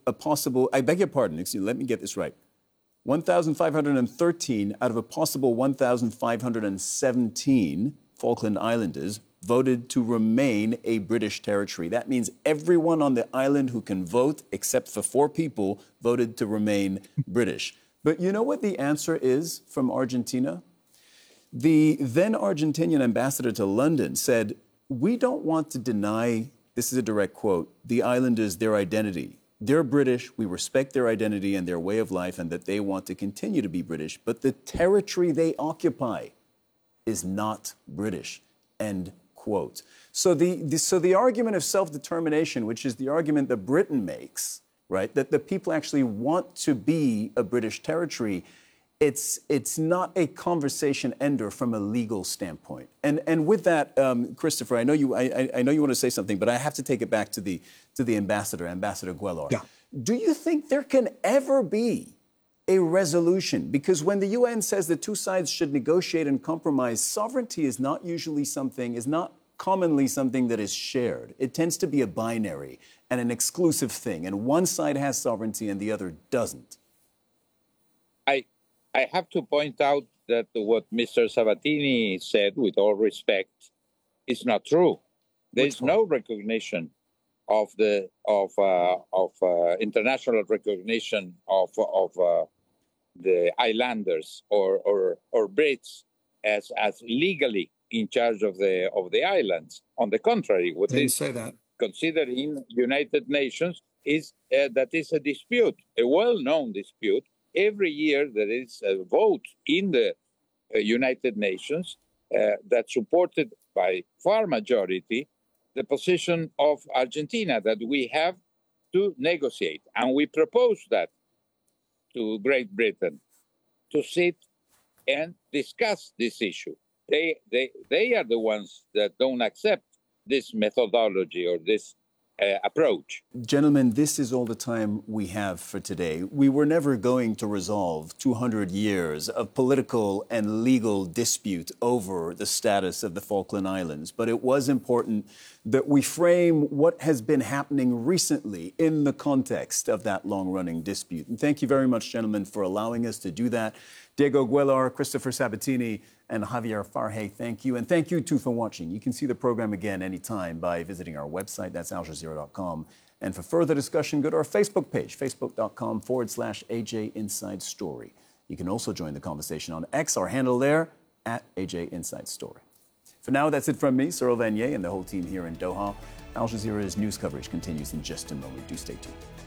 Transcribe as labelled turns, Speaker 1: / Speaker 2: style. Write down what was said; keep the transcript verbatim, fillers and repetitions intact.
Speaker 1: a possible, I beg your pardon, excuse me, let me get this right. one thousand five hundred thirteen out of a possible one thousand five hundred seventeen Falkland Islanders voted to remain a British territory. That means everyone on the island who can vote, except for four people, voted to remain British. But you know what the answer is from Argentina? The then Argentinian ambassador to London said, we don't want to deny, this is a direct quote, the islanders their identity. They're British, we respect their identity and their way of life and that they want to continue to be British, but the territory they occupy is not British, end quote. So the, the, so the argument of self-determination, which is the argument that Britain makes, right, that the people actually want to be a British territory, it's, it's not a conversation ender from a legal standpoint. And, and with that, um, Christopher, I know, you, I, I know you want to say something, but I have to take it back to the, to the ambassador, Ambassador Cuellar.
Speaker 2: Yeah.
Speaker 1: Do you think there can ever be a resolution? Because when the U N says the two sides should negotiate and compromise, sovereignty is not usually something, is not commonly something that is shared. It tends to be a binary and an exclusive thing, and one side has sovereignty and the other doesn't.
Speaker 3: I, I have to point out that what Mister Sabatini said, with all respect, is not true. There is no recognition of the of uh, of uh, international recognition of of uh, the islanders or, or or Brits as as legally in charge of the of the islands. On the contrary, what
Speaker 2: Didn't
Speaker 3: is
Speaker 2: say that.
Speaker 3: considered in United Nations is uh, that is a dispute, a well-known dispute. Every year there is a vote in the uh, United Nations uh, that's supported by far majority the position of Argentina that we have to negotiate. And we propose that to Great Britain to sit and discuss this issue. They, they, they are the ones that don't accept this methodology or this uh, approach.
Speaker 1: Gentlemen, this is all the time we have for today. We were never going to resolve two hundred years of political and legal dispute over the status of the Falkland Islands, but it was important that we frame what has been happening recently in the context of that long-running dispute. And thank you very much, gentlemen, for allowing us to do that. Diego Cuellar, Christopher Sabatini, and Javier Farhay, thank you. And thank you, too, for watching. You can see the program again anytime by visiting our website. That's al jazeera dot com. And for further discussion, go to our Facebook page, facebook.com forward slash AJ Inside Story. You can also join the conversation on X, our handle there, at A J Inside Story. For now, that's it from me, Cyril Vanier, and the whole team here in Doha. Al Jazeera's news coverage continues in just a moment. Do stay tuned.